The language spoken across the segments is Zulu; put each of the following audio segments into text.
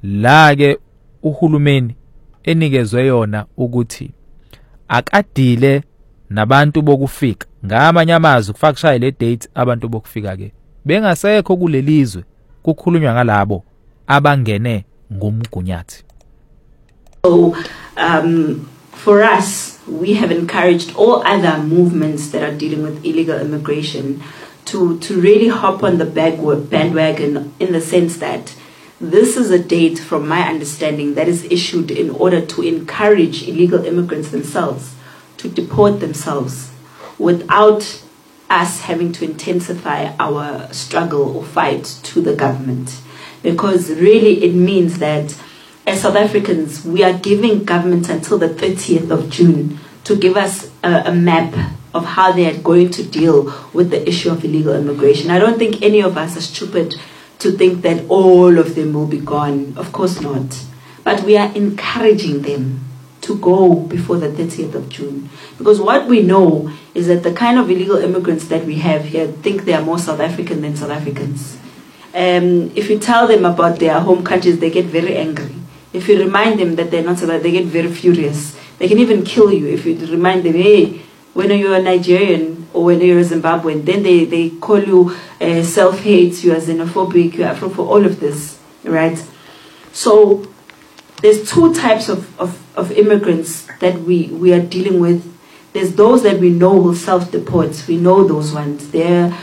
la ke uhulumeni enikezwe yona ukuthi akadile nabantu bokufika ngamanye amazwi kufaka kushaya le date abantu bokufika ke bengasekho kulelizwe kukhulunywa ngalabo abangene ngomgunyathi. So for us, we have encouraged all other movements that are dealing with illegal immigration to really hop on the bandwagon, in the sense that this is a date, from my understanding, that is issued in order to encourage illegal immigrants themselves to deport themselves without us having to intensify our struggle or fight to the government. Because really it means that as South Africans, we are giving government until the 30th of June to give us a map of how they are going to deal with the issue of illegal immigration. I don't think any of us are stupid to think that all of them will be gone. Of course not. But we are encouraging them to go before the 30th of June. Because what we know is that the kind of illegal immigrants that we have here think they are more South African than South Africans. If you tell them about their home countries, they get very angry. If you remind them that they're not South African, they get very furious. They can even kill you if you remind them, hey, when you're a Nigerian or when you're a Zimbabwean, then they call you self-hate, you are xenophobic, you are for all of this, right? So there's two types of immigrants that we are dealing with. There's those that we know will self-deport. We know those ones. They're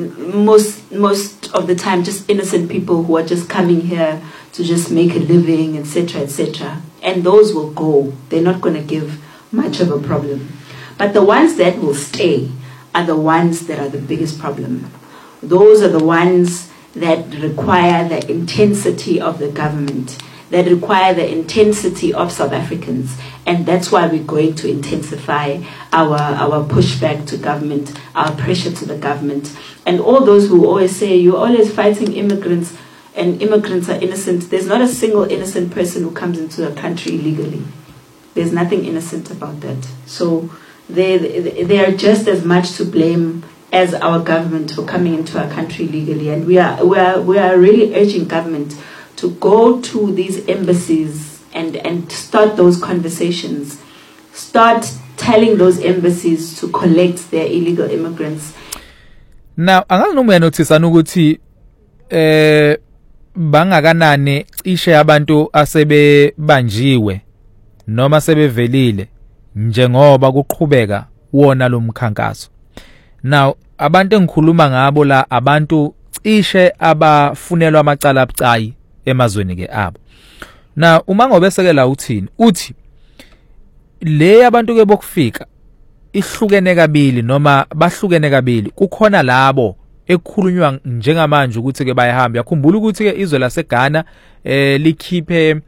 most of the time just innocent people who are just coming here to just make a living, etc., etc. And those will go. They're not going to give much of a problem. But the ones that will stay are the ones that are the biggest problem. Those are the ones that require the intensity of the government, that require the intensity of South Africans. And that's why we're going to intensify our pushback to government, our pressure to the government. And all those who always say, you're always fighting immigrants and immigrants are innocent. There's not a single innocent person who comes into a country illegally. There's nothing innocent about that. So they are just as much to blame as our government for coming into our country illegally. And we are really urging government to go to these embassies and start those conversations. Start telling those embassies to collect their illegal immigrants. Now, angazi notice ukuthi bangakanani cishe abantu asebe banjiwe noma sebevelile njengoba kuqhubeka wona lo mkhankaso. Now, abantu engikhuluma ngabo la abantu cishe abafunelwa amacala abucayi emazweni ke abo. Now, uma ngobesekela uthini? Uthi le abantu ke bokufika ihlukene kabili noma bahlukene kabili. Kukhona labo ekukhulunywa njengamanje ukuthi ke bayahamba. Yakhumbula ukuthi ke izwe laseGhana likhiphe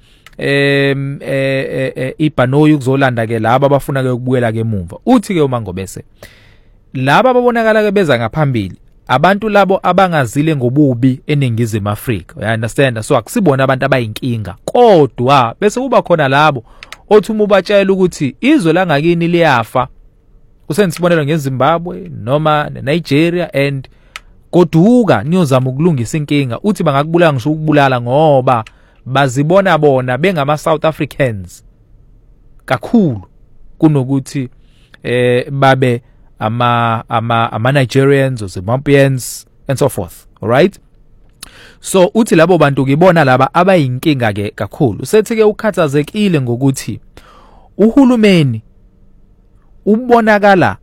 ibhanoyi ukuzolanda ke laba abafuna ke ukubuyela ke emuva. Uthi ke uma ngobese laba ababonakala ke beza ngaphambili abantu labo abangazile ngobubi eningizimu Afrika. You understand? So akusibona abantu abayinkinga, kodwa bese kuba khona labo othi uma ubatshela ukuthi izwe la ngakini liyafa, usenisibonelo ngeZimbabwe noma neNigeria, and goduka niyozama ukulungisa inkinga, uthi bangakubulala ngisho ukubulala ngoba bazibona bona bengama South Africans kakhulu kunokuthi babe ama Nigerians or Zimbabweans and so forth. All right? So uthi labo bantu ngibona laba abayinkinga ke kakhulu. Sethi ke ukhathazekile ngokuthi uhulumeni ubonakala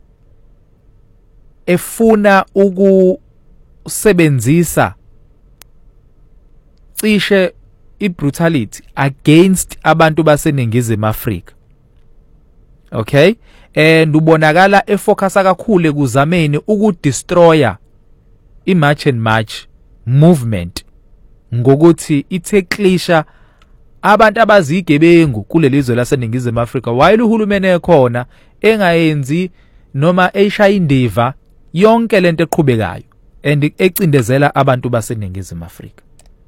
efuna ukusebenzisa cishe brutality against abantu baseningizimu Afrika. Okay? And ubonakala efocusa kakhulu ekuzameni ukudestroya iMarch and March movement ngokuthi itheklisha abantu abazigebengu kulelizwe laseningizimu Afrika, while uhulumeni ekhona engayenzi noma eshaya indiva yonke lento eqhubekayo and ecindezela abantu baseningizimu Afrika.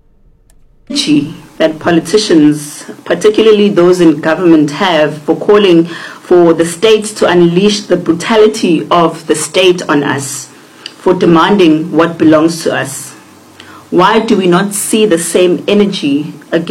That politicians, particularly those in government, have for calling for the state to unleash the brutality of the state on us, for demanding what belongs to us. Why do we not see the same energy